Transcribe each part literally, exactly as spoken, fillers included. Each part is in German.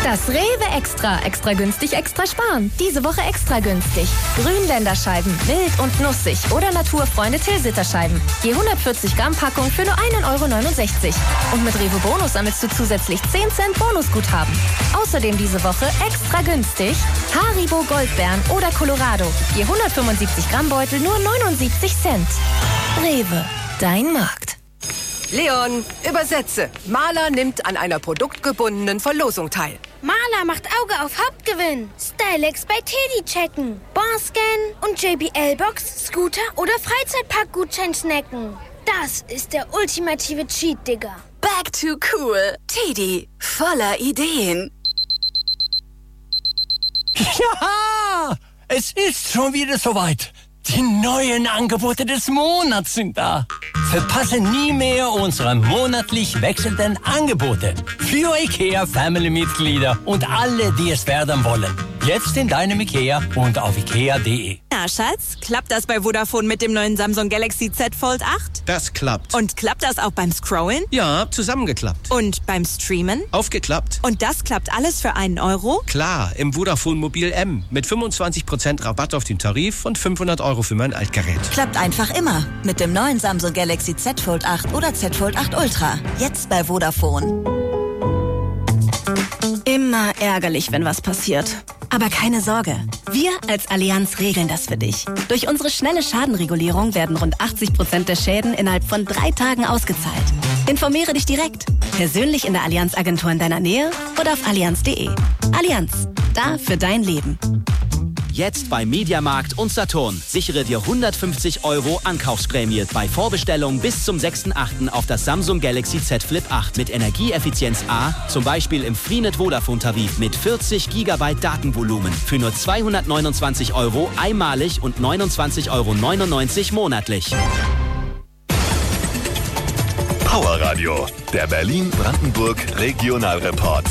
Das Rewe Extra. Extra günstig, extra sparen. Diese Woche extra günstig. Grünländerscheiben, wild und nussig oder Naturfreunde Tilsiterscheiben. Je hundertvierzig Gramm Packung für nur ein Euro neunundsechzig. Und mit Rewe Bonus sammelst du zusätzlich zehn Cent Bonusguthaben. Außerdem diese Woche extra günstig Haribo Goldbeeren oder Colorado. Je hundertfünfundsiebzig Gramm Beutel nur neunundsiebzig Cent. Rewe, dein Markt. Leon, übersetze. Maler nimmt an einer produktgebundenen Verlosung teil. Maler macht Auge auf Hauptgewinn. Stylex bei Teddy checken. Barscan und J B L-Box, Scooter oder Freizeitparkgutschein snacken. Das ist der ultimative Cheat, Digga. Back to cool. Teddy, voller Ideen. Ja, es ist schon wieder soweit. Die neuen Angebote des Monats sind da. Verpasse nie mehr unsere monatlich wechselnden Angebote. Für IKEA-Family-Mitglieder und alle, die es werden wollen. Jetzt in deinem IKEA und auf ikea punkt de. Na, Schatz, klappt das bei Vodafone mit dem neuen Samsung Galaxy Z Fold acht? Das klappt. Und klappt das auch beim Scrollen? Ja, zusammengeklappt. Und beim Streamen? Aufgeklappt. Und das klappt alles für einen Euro? Klar, im Vodafone Mobil M. Mit fünfundzwanzig Prozent Rabatt auf den Tarif und fünfhundert Euro für mein Altgerät. Klappt einfach immer. Mit dem neuen Samsung Galaxy Z Fold acht oder Z Fold acht Ultra. Jetzt bei Vodafone. Immer ärgerlich, wenn was passiert. Aber keine Sorge, wir als Allianz regeln das für dich. Durch unsere schnelle Schadenregulierung werden rund achtzig Prozent der Schäden innerhalb von drei Tagen ausgezahlt. Informiere dich direkt, persönlich in der Allianz-Agentur in deiner Nähe oder auf allianz punkt de. Allianz, da für dein Leben. Jetzt bei Mediamarkt und Saturn. Sichere dir hundertfünfzig Euro Ankaufsprämie bei Vorbestellung bis zum sechsten achten auf das Samsung Galaxy Z Flip acht mit Energieeffizienz A, zum Beispiel im Freenet Vodafone Tarif mit vierzig Gigabyte Datenvolumen für nur zweihundertneunundzwanzig Euro einmalig und neunundzwanzig Euro neunundneunzig monatlich. Power Radio, der Berlin-Brandenburg Regionalreport.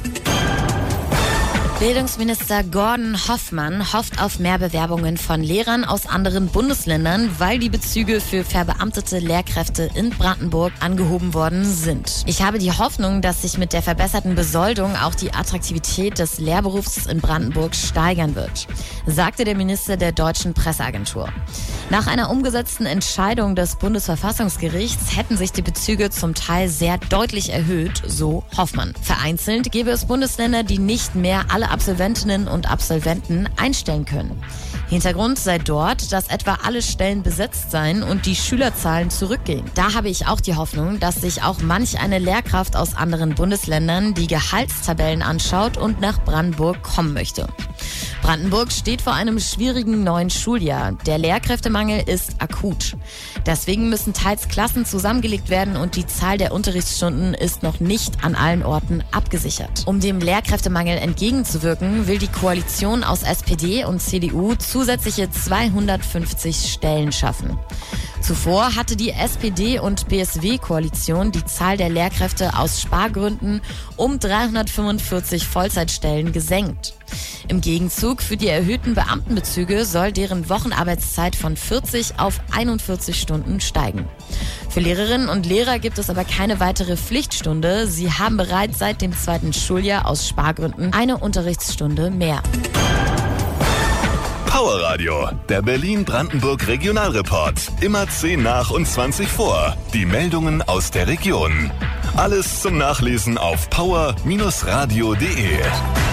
Bildungsminister Gordon Hoffmann hofft auf mehr Bewerbungen von Lehrern aus anderen Bundesländern, weil die Bezüge für verbeamtete Lehrkräfte in Brandenburg angehoben worden sind. Ich habe die Hoffnung, dass sich mit der verbesserten Besoldung auch die Attraktivität des Lehrberufs in Brandenburg steigern wird, sagte der Minister der Deutschen Presseagentur. Nach einer umgesetzten Entscheidung des Bundesverfassungsgerichts hätten sich die Bezüge zum Teil sehr deutlich erhöht, so Hoffmann. Vereinzelt gäbe es Bundesländer, die nicht mehr alle Absolventinnen und Absolventen einstellen können. Hintergrund sei dort, dass etwa alle Stellen besetzt seien und die Schülerzahlen zurückgehen. Da habe ich auch die Hoffnung, dass sich auch manch eine Lehrkraft aus anderen Bundesländern die Gehaltstabellen anschaut und nach Brandenburg kommen möchte. Brandenburg steht vor einem schwierigen neuen Schuljahr. Der Lehrkräftemangel ist akut. Deswegen müssen teils Klassen zusammengelegt werden und die Zahl der Unterrichtsstunden ist noch nicht an allen Orten abgesichert. Um dem Lehrkräftemangel entgegenzuwirken, will die Koalition aus S P D und C D U zusätzliche zweihundertfünfzig Stellen schaffen. Zuvor hatte die S P D- und B S W-Koalition die Zahl der Lehrkräfte aus Spargründen um dreihundertfünfundvierzig Vollzeitstellen gesenkt. Im Gegenzug für die erhöhten Beamtenbezüge soll deren Wochenarbeitszeit von vierzig auf einundvierzig Stunden steigen. Für Lehrerinnen und Lehrer gibt es aber keine weitere Pflichtstunde. Sie haben bereits seit dem zweiten Schuljahr aus Spargründen eine Unterrichtsstunde mehr. Power Radio, der Berlin-Brandenburg Regionalreport. Immer zehn nach und zwanzig vor. Die Meldungen aus der Region. Alles zum Nachlesen auf power Bindestrich radio punkt de.